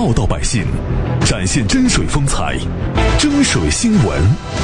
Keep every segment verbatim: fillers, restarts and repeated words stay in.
报道百姓，展现真水风采，真水新闻。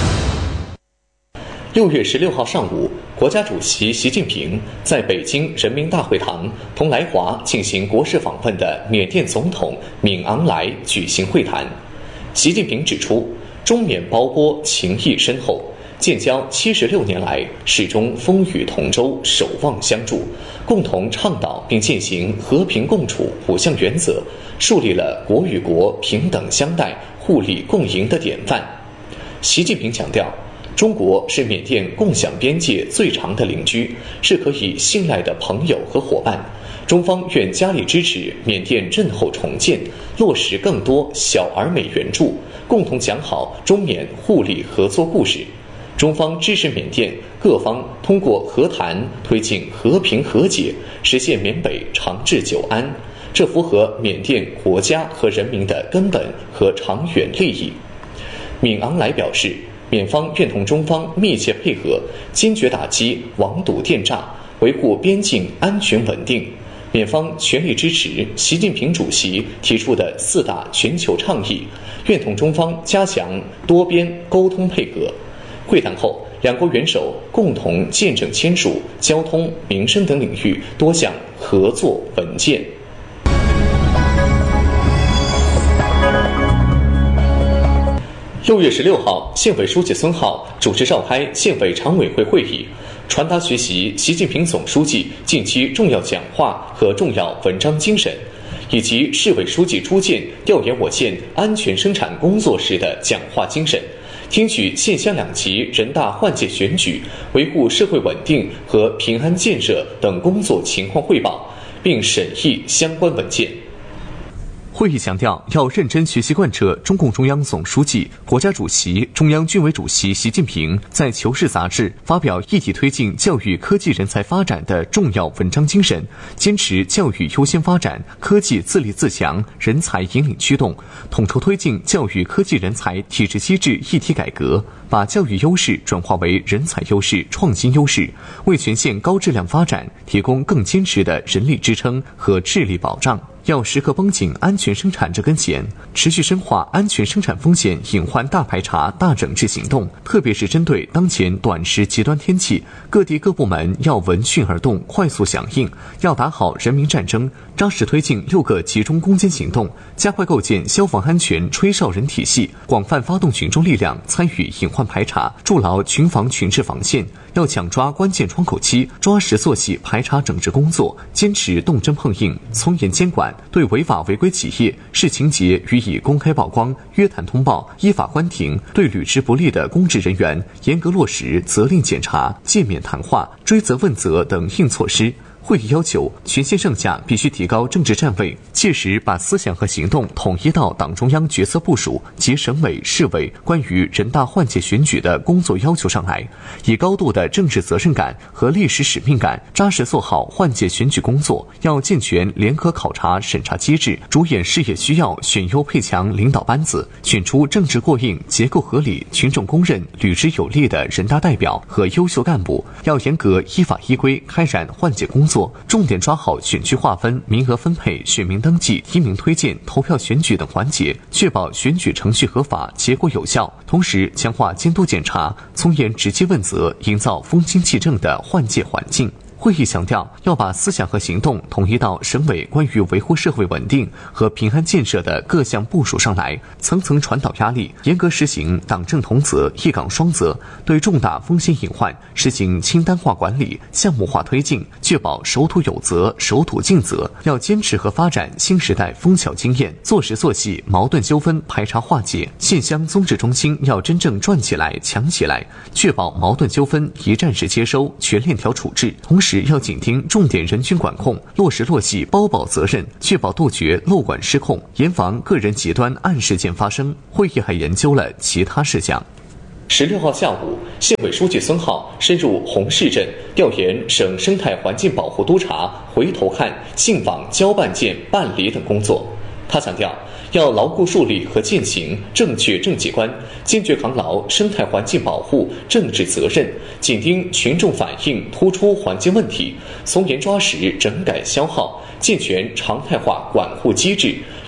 六月十六号上午，国家主席习近平在北京人民大会堂同来华进行国事访问的缅甸总统敏昂莱举行会谈。习近平指出，中缅胞波情谊深厚，建交七十六年来始终风雨同舟，守望相助，共同倡导并践行和平共处五项原则，树立了国与国平等相待、互利共赢的典范。习近平强调，中国是缅甸共享边界最长的邻居，是可以信赖的朋友和伙伴。中方愿加力支持缅甸震后重建，落实更多小而美援助，共同讲好中缅互利合作故事。中方支持缅甸各方通过和谈推进和平和解，实现缅北长治久安，这符合缅甸国家和人民的根本和长远利益。敏昂莱表示，缅方愿同中方密切配合，坚决打击网赌电诈，维护边境安全稳定。缅方全力支持习近平主席提出的四大全球倡议，愿同中方加强多边沟通配合。会谈后，两国元首共同见证签署交通、民生等领域多项合作文件。六月十六号，县委书记孙浩主持召开县委常委会会议，传达学习习近平总书记近期重要讲话和重要文章精神，以及市委书记朱建调研我县安全生产工作时的讲话精神，听取县乡两级人大换届选举、维护社会稳定和平安建设等工作情况汇报，并审议相关文件。 会议强调，要认真学习贯彻中共中央总书记、国家主席、中央军委主席习近平在《求是》杂志发表一体推进教育科技人才发展的重要文章精神，坚持教育优先发展、科技自立自强、人才引领驱动，统筹推进教育科技人才体制机制一体改革，把教育优势转化为人才优势、创新优势，为全县高质量发展提供更坚实的人力支撑和智力保障。要时刻绷紧安全生产这根弦，持续深化安全生产风险隐患大排查、大整治行动，特别是针对当前短时极端天气，各地各部门要闻讯而动，快速响应，要打好人民战争，扎实推进六个集中攻坚行动，加快构建消防安全吹哨人体系，广泛发动群众力量参与隐患排查，筑牢群防群治防线。要抢抓关键窗口期，抓实做细排查整治工作，坚持动真碰硬，从严监管，对违法违规企业、视情节予以公开曝光、约谈通报、依法关停，对履职不力的公职人员严格落实责令检查、诫勉谈话、追责问责等硬措施。会议要求全县上下必须提高政治站位，切实把思想和行动统一到党中央决策部署及省委、市委关于人大换届选举的工作要求上来，以高度的政治责任感和历史使命感，扎实做好换届选举工作。要健全联合考察审查机制，着眼事业需要，选优配强领导班子，选出政治过硬、结构合理、群众公认、履职有力的人大代表和优秀干部。要严格依法依规开展换届工作，重点抓好选区划分、名额分配、选民登记、提名推荐、投票选举等环节，确保选举程序合法、结果有效。同时，强化监督检查，从严直接问责，营造风清气正的换届环境。会议强调，要把思想和行动统一到省委关于维护社会稳定和平安建设的各项部署上来，层层传导压力，严格实行党政同责、一岗双责，对重大风险隐患实行清单化管理、项目化推进，确保守土有责、守土尽责。要坚持和发展新时代枫桥经验，做实做细矛盾纠纷排查化解。县乡综治中心要真正转起来、强起来，确保矛盾纠纷一站式接收、全链条处置。同时要紧盯重点人群管控，落实落细包保责任，确保杜绝漏管失控，严防个人极端暗事件发生。会议还研究了其他事项。 十六号下午，县委书记孙浩深入红市镇调研省生态环境保护督察回头看信访交办件办理等工作。他强调，要牢固树立和践行正确政绩观，坚决扛牢生态环境保护政治责任，紧盯群众反映突出环境问题，从严抓实整改消耗，健全常态化管护机制，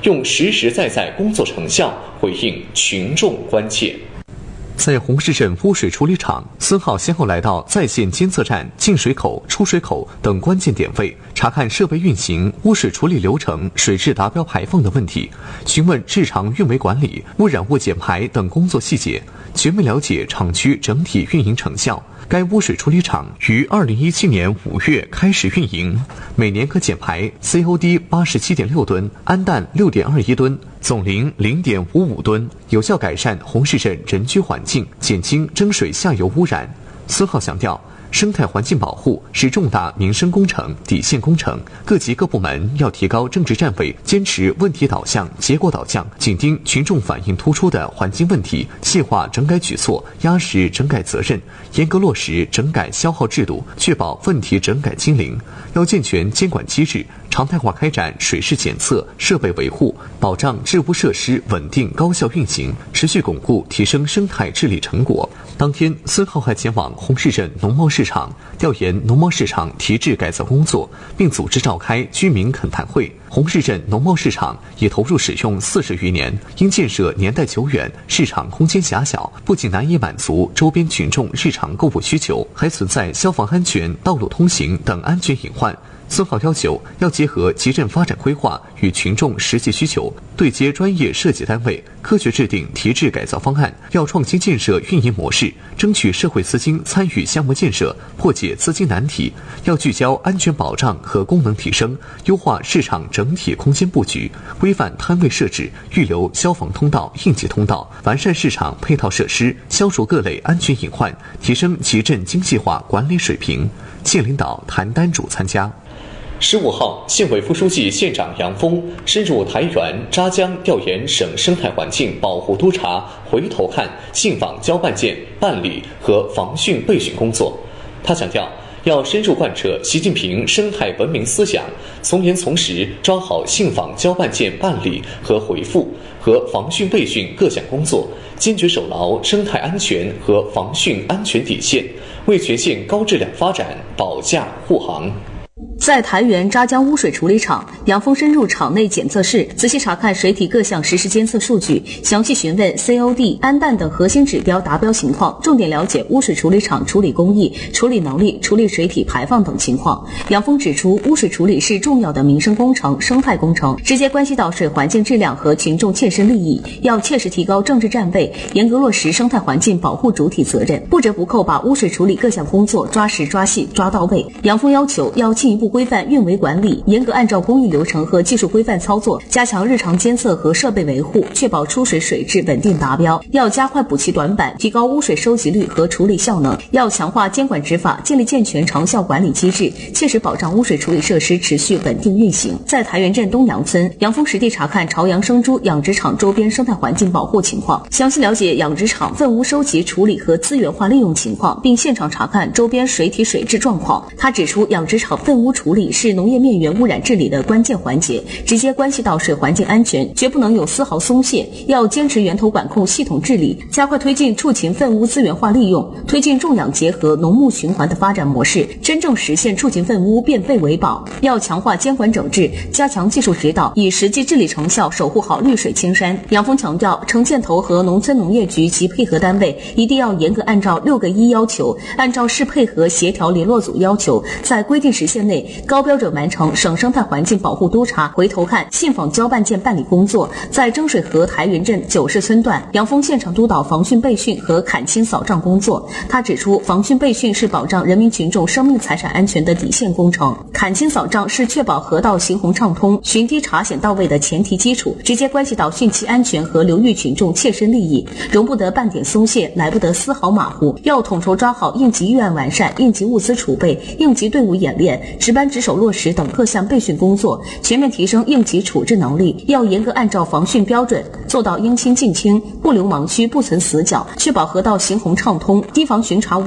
用实实在在工作成效回应群众关切。 在红石镇污水处理厂，孙浩先后来到在线监测站、进水口、出水口等关键点位，查看设备运行、污水处理流程、水质达标排放的问题，询问日常运维管理、污染物减排等工作细节，全面了解厂区整体运营成效。该污水处理厂于二零一七年五月开始运营，每年可减排 C O D 八十七点六吨，氨氮六点二一吨，总磷零点五五吨，有效改善红石镇人居环境，减轻蒸水下游污染。孙浩强调，生态环境保护是重大民生工程、底线工程，各级各部门要提高政治站位，坚持问题导向、结果导向，紧盯群众反映突出的环境问题，细化整改举措，压实整改责任，严格落实整改消耗制度，确保问题整改清零。要健全监管机制，常态化开展水质检测、设备维护，保障治污设施稳定高效运行，持续巩固提升生态治理成果。当天，孙浩还前往红石镇农贸市场调研农贸市场提质改造工作，并组织召开居民恳谈会。红石镇农贸市场已投入使用四十余年，因建设年代久远，市场空间狭小，不仅难以满足周边群众日常购物需求，还存在消防安全、道路通行等安全隐患。孙浩要求要结合集镇发展规划与群众实际需求，对接专业设计单位，科学制定提质改造方案，要创新建设运营模式，争取社会资金参与项目建设，破解资金难题。要聚焦安全保障和功能提升，优化市场整体空间布局，规范摊位设置，预留消防通道、应急通道，完善市场配套设施，消除各类安全隐患，提升集镇精细化管理水平。县领导谭丹主参加。 十五号，县委副书记、县长杨峰深入台原、扎江调研省生态环境保护督察回头看信访交办件办理和防汛备汛工作。他强调，要深入贯彻习近平生态文明思想，从严从实抓好信访交办件办理和回复和防汛备汛各项工作，坚决守牢生态安全和防汛安全底线，为全县高质量发展保驾护航。 在台原扎江污水处理厂，杨峰深入厂内检测室，仔细查看水体各项实时监测数据，详细询问 C O D、氨氮等核心指标达标情况，重点了解污水处理厂处理工艺、处理能力、处理水体排放等情况。杨峰指出，污水处理是重要的民生工程、生态工程，直接关系到水环境质量和群众切身利益，要切实提高政治站位，严格落实生态环境保护主体责任，不折不扣把污水处理各项工作抓实抓细抓到位。杨峰要求要进一步规范运维管理，严格按照工艺流程和技术规范操作，加强日常监测和设备维护，确保出水水质稳定达标。要加快补齐短板，提高污水收集率和处理效能。要强化监管执法，建立健全长效管理机制，切实保障污水处理设施持续稳定运行。在台原镇东阳村，杨峰实地查看朝阳生猪养殖场周边生态环境保护情况，详细了解养殖场粪污收集处理和资源化利用情况，并现场查看周边水体水质状况。他指出，养殖场粪污处理是农业面源污染治理的关键环节，直接关系到水环境安全，绝不能有丝毫松懈。要坚持源头管控系统治理，加快推进畜禽粪污资源化利用，推进种养结合、农牧循环的发展模式，真正实现畜禽粪污变废为宝。要强化监管整治，加强技术指导，以实际治理成效守护好绿水青山。杨峰强调，城建投和农村农业局及配合单位一定要严格按照六个一要求，按照市配合协调联络组要求，在规定时限内高标准完成省生态环境保护督察回头看信访交办件办理工作。在蒸水河台原镇九市村段，杨峰现场督导防汛备汛和砍青扫障工作。他指出，防汛备汛是保障人民群众生命财产安全的底线工程，砍青扫障是确保河道行洪畅通、巡堤查险到位的前提基础，直接关系到汛期安全和流域群众切身利益，容不得半点松懈，来不得丝毫马虎。要统筹抓好应急预案完善、应急物资储备、应急队伍演练、值班值守落实等各项备汛工作，全面提升应急处置能力。要严格按照防汛标准，做到应清尽清，不留盲区，不存死角，确保河道行洪畅通，堤防巡查